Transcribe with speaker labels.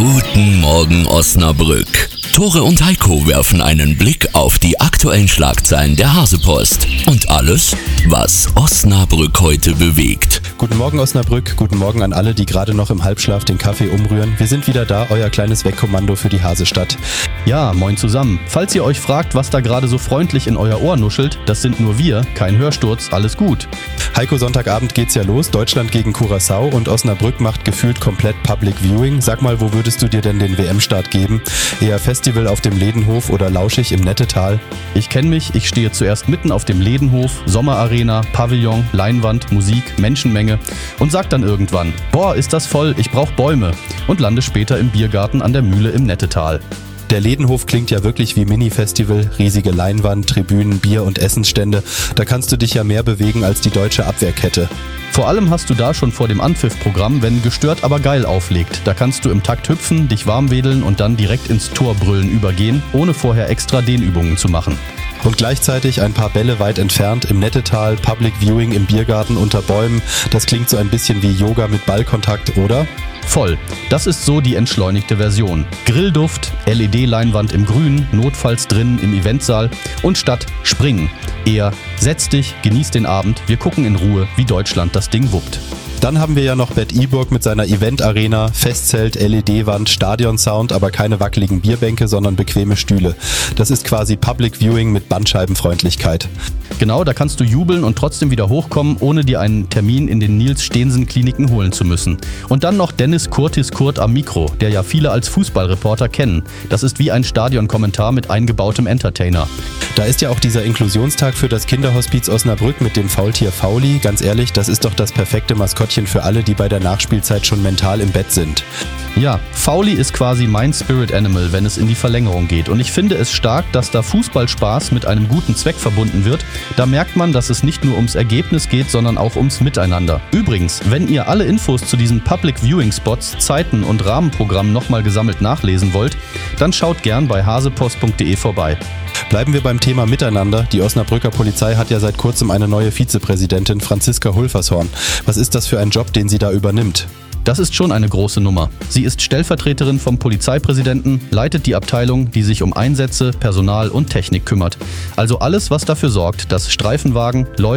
Speaker 1: Guten Morgen Osnabrück. Tore und Heiko werfen einen Blick auf die aktuellen Schlagzeilen der Hasepost und alles, was Osnabrück heute bewegt.
Speaker 2: Guten Morgen Osnabrück, guten Morgen an alle, die gerade noch im Halbschlaf den Kaffee umrühren. Wir sind wieder da, euer kleines Wegkommando für die Hasestadt.
Speaker 3: Ja, moin zusammen. Falls ihr euch fragt, was da gerade so freundlich in euer Ohr nuschelt, das sind nur wir, kein Hörsturz, alles gut.
Speaker 2: Heiko, Sonntagabend geht's ja los, Deutschland gegen Curaçao und Osnabrück macht gefühlt komplett Public Viewing. Sag mal, wo würdest du dir denn den WM-Start geben? Eher Festival auf dem Ledenhof oder lauschig im Nettetal?
Speaker 3: Ich kenne mich, ich stehe zuerst mitten auf dem Ledenhof, Sommerarena, Pavillon, Leinwand, Musik, Menschenmenge und sag dann irgendwann, boah, ist das voll, ich brauch Bäume und lande später im Biergarten an der Mühle im Nettetal.
Speaker 2: Der Ledenhof klingt ja wirklich wie Mini-Festival, riesige Leinwand, Tribünen, Bier- und Essensstände. Da kannst du dich ja mehr bewegen als die deutsche Abwehrkette.
Speaker 3: Vor allem hast du da schon vor dem Anpfiff-Programm, wenn gestört aber geil auflegt. Da kannst du im Takt hüpfen, dich warmwedeln und dann direkt ins Torbrüllen übergehen, ohne vorher extra Dehnübungen zu machen.
Speaker 2: Und gleichzeitig ein paar Bälle weit entfernt im Nettetal, Public Viewing im Biergarten unter Bäumen. Das klingt so ein bisschen wie Yoga mit Ballkontakt, oder?
Speaker 3: Voll. Das ist so die entschleunigte Version. Grillduft, LED-Leinwand im Grün, notfalls drin im Eventsaal und statt Springen. Eher setz dich, genieß den Abend, wir gucken in Ruhe, wie Deutschland das Ding wuppt.
Speaker 2: Dann haben wir ja noch Bad Iburg mit seiner Eventarena, Festzelt, LED-Wand, Stadionsound, aber keine wackeligen Bierbänke, sondern bequeme Stühle. Das ist quasi Public Viewing mit Bandscheibenfreundlichkeit.
Speaker 3: Genau, da kannst du jubeln und trotzdem wieder hochkommen, ohne dir einen Termin in den Niels-Steensen-Kliniken holen zu müssen. Und dann noch Dennis Curtis Kurt am Mikro, der ja viele als Fußballreporter kennen. Das ist wie ein Stadionkommentar mit eingebautem Entertainer.
Speaker 2: Da ist ja auch dieser Inklusionstag für das Kinderhospiz Osnabrück mit dem Faultier Fauli. Ganz ehrlich, das ist doch das perfekte Maskottchen für alle, die bei der Nachspielzeit schon mental im Bett sind.
Speaker 3: Ja, Fauli ist quasi mein Spirit Animal, wenn es in die Verlängerung geht. Und ich finde es stark, dass da Fußballspaß mit einem guten Zweck verbunden wird. Da merkt man, dass es nicht nur ums Ergebnis geht, sondern auch ums Miteinander. Übrigens, wenn ihr alle Infos zu diesen Public Viewing Spots, Zeiten und Rahmenprogrammen nochmal gesammelt nachlesen wollt, dann schaut gern bei hasepost.de vorbei.
Speaker 2: Bleiben wir beim Thema Miteinander. Die Osnabrücker Polizei hat ja seit kurzem eine neue Vizepräsidentin, Franziska Hulfershorn. Was ist das für ein Job, den sie da übernimmt?
Speaker 3: Das ist schon eine große Nummer. Sie ist Stellvertreterin vom Polizeipräsidenten, leitet die Abteilung, die sich um Einsätze, Personal und Technik kümmert. Also alles, was dafür sorgt, dass Streifenwagen, Leute